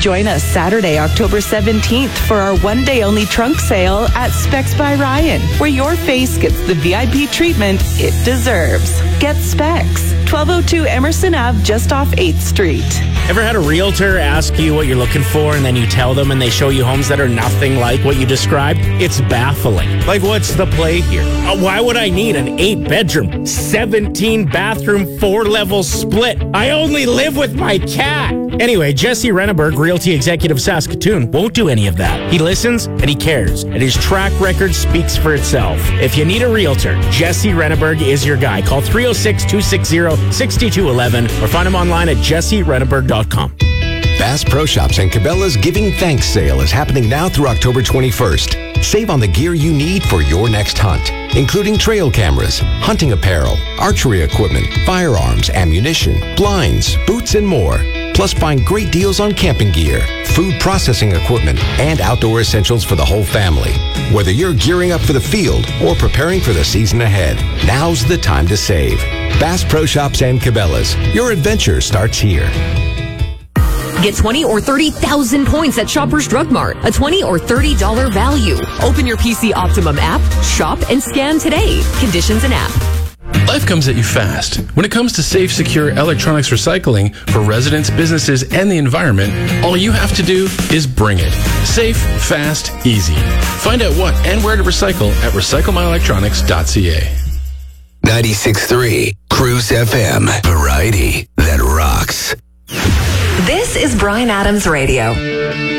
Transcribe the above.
Join us Saturday, October 17th for our one-day-only trunk sale at Specs by Ryan, where your face gets the VIP treatment it deserves. Get Specs. 1202 Emerson Ave, just off 8th Street. Ever had a realtor ask you what you're looking for and then you tell them and they show you homes that are nothing like what you described? It's baffling. Like, what's the play here? Why would I need an 8-bedroom, 17-bathroom, 4-level split? I only live with my cat. Anyway, Jesse Renneberg, Realty Executive Saskatoon, won't do any of that. He listens and he cares, and his track record speaks for itself. If you need a realtor, Jesse Renneberg is your guy. Call 306-260-6211 or find him online at jesserenneberg.com. Bass Pro Shops and Cabela's Giving Thanks sale is happening now through October 21st. Save on the gear you need for your next hunt, including trail cameras, hunting apparel, archery equipment, firearms, ammunition, blinds, boots, and more. Plus, find great deals on camping gear, food processing equipment, and outdoor essentials for the whole family. Whether you're gearing up for the field or preparing for the season ahead, now's the time to save. Bass Pro Shops and Cabela's. Your adventure starts here. Get 20 or 30,000 points at Shoppers Drug Mart, a $20 or $30 value. Open your PC Optimum app, shop, and scan today. Conditions and app. Life comes at you fast. When it comes to safe, secure electronics recycling for residents, businesses, and the environment, all you have to do is bring it. Safe, fast, easy. Find out what and where to recycle at recyclemyelectronics.ca. 96.3 Cruise FM. Variety that rocks. This is Bryan Adams Radio.